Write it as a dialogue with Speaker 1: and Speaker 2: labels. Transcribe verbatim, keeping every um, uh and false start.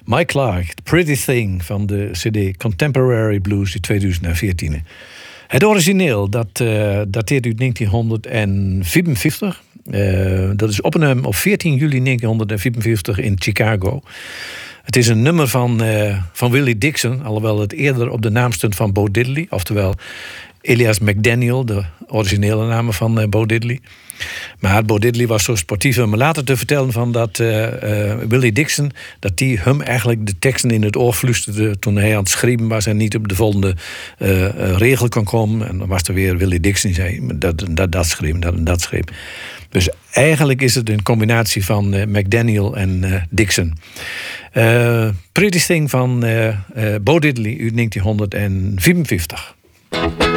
Speaker 1: Mike Clark, The Pretty Thing van de cd Contemporary Blues in tweeduizend veertien. Het origineel, dat uh, dateert uit negentien vierenvijftig. Uh, dat is opgenomen op veertien juli negentien vierenvijftig in Chicago. Het is een nummer van, uh, van Willie Dixon, alhoewel het eerder op de naam stond van Bo Diddley. Oftewel Elias McDaniel, de originele naam van uh, Bo Diddley. Maar Bo Diddley was zo sportief om me later te vertellen van dat uh, uh, Willie Dixon, dat die hem eigenlijk de teksten in het oor fluisterde toen hij aan het schrijven was en niet op de volgende uh, uh, regel kon komen. En dan was er weer Willie Dixon die zei dat dat, dat schreef, dat en dat schreef. Dus eigenlijk is het een combinatie van uh, McDaniel en uh, Dixon. Uh, Pretty Thing van uh, uh, Bo Diddley uit negentien vierenvijftig.